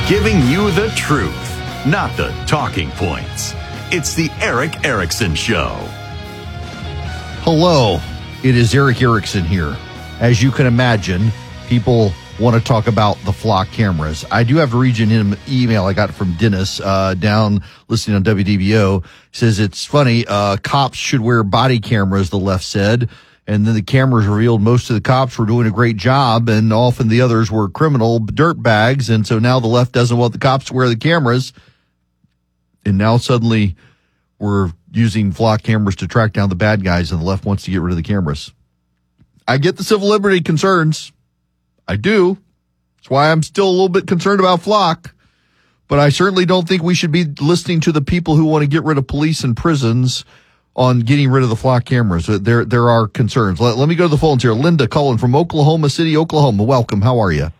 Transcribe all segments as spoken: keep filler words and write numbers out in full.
Giving you the truth, not the talking points. It's the Erick Erickson Show. Hello, it is Erick Erickson here. As you can imagine, people want to talk about the flock cameras. I do have to read you an email I got from Dennis uh, down listening on W D B O. He says it's funny, uh, cops should wear body cameras, the left said. And then the cameras revealed most of the cops were doing a great job, and often the others were criminal dirtbags. And so now the left doesn't want the cops to wear the cameras. And now suddenly we're using flock cameras to track down the bad guys, and the left wants to get rid of the cameras. I get the civil liberty concerns. I do. That's why I'm still a little bit concerned about flock. But I certainly don't think we should be listening to the people who want to get rid of police and prisons on getting rid of the flock cameras. There there are concerns. Let, let me go to the phones here. Linda calling from Oklahoma City, Oklahoma. Welcome. How are you?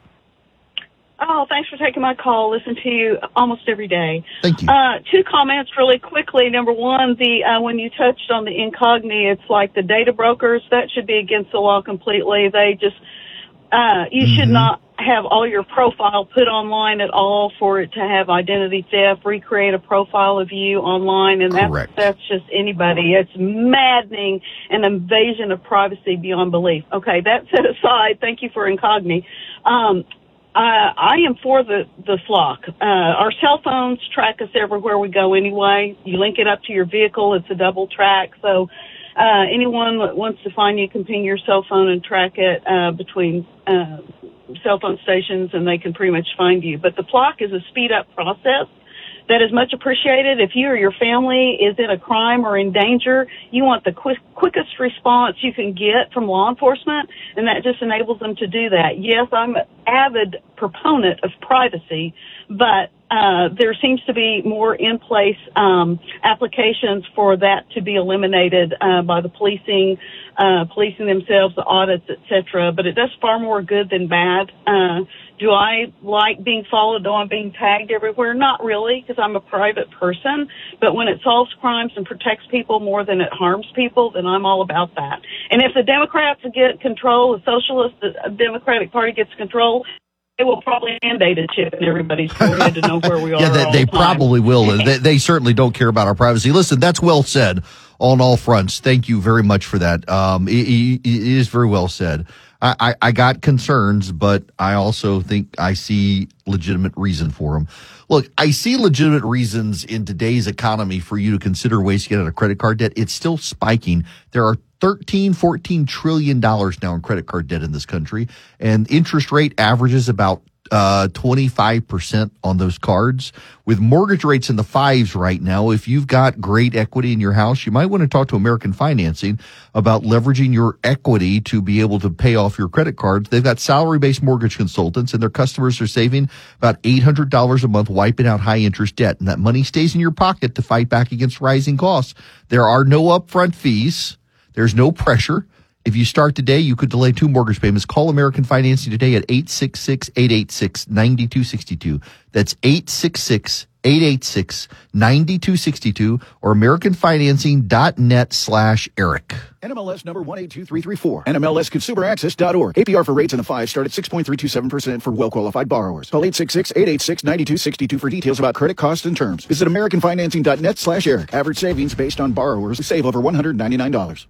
Oh, thanks for taking my call. Listen to you almost every day. Thank you. Uh, two comments really quickly. Number one, the uh, when you touched on the incogni, it's like the data brokers. That should be against the law completely. They just, uh, you mm-hmm. should not have all your profile put online at all for it to have identity theft, recreate a profile of you online, and that's, that's just anybody. It's maddening, an invasion of privacy beyond belief. Okay, that set aside, thank you for incogni. Um, uh, I am for the, the flock. Uh, our cell phones track us everywhere we go anyway. You link it up to your vehicle, it's a double track, so uh, anyone that wants to find you can ping your cell phone and track it uh, between uh cell phone stations, and they can pretty much find you. But the flock is a speed-up process that is much appreciated. If you or your family is in a crime or in danger, you want the quick, quickest response you can get from law enforcement, and that just enables them to do that. Yes, I'm an avid proponent of privacy, but uh, there seems to be more in-place um, applications for that to be eliminated uh, by the policing, uh, policing themselves, the audits, et cetera. But it does far more good than bad. Uh, do I like being followed? Do I being tagged everywhere? Not really, because I'm a private person. But when it solves crimes and protects people more than it harms people, then I'm all about that. And if the Democrats get control, the Socialist the Democratic Party gets control, they will probably mandate a chip in everybody's forehead to know where we are. Yeah, they, all they the time. probably will. they, they certainly don't care about our privacy. Listen, that's well said on all fronts. Thank you very much for that. Um, it, it, it is very well said. I, I, I got concerns, but I also think I see legitimate reason for them. Look, I see legitimate reasons in today's economy for you to consider ways to get out of credit card debt. It's still spiking. There are thirteen, fourteen trillion dollars now in credit card debt in this country, and interest rate averages about uh twenty-five percent on those cards. With mortgage rates in the fives right now, if you've got great equity in your house, you might want to talk to American Financing about leveraging your equity to be able to pay off your credit cards. They've got salary-based mortgage consultants, and their customers are saving about eight hundred dollars a month wiping out high-interest debt, and that money stays in your pocket to fight back against rising costs. There are no upfront fees. There's no pressure. If you start today, you could delay two mortgage payments. Call American Financing today at eight six six, eight eight six, nine two six two. That's eight six six, eight eight six, nine two six two or americanfinancing.net slash Eric. N M L S number one eight two three three four. N M L S consumer access dot org. A P R for rates in the five start at six point three two seven percent for well-qualified borrowers. Call eight six six, eight eight six, nine two six two for details about credit costs and terms. Visit americanfinancing.net slash Eric. Average savings based on borrowers who save over one hundred ninety-nine dollars.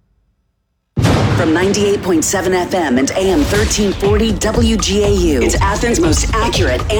From ninety-eight point seven F M and A M thirteen forty W G A U, it's Athens' most accurate and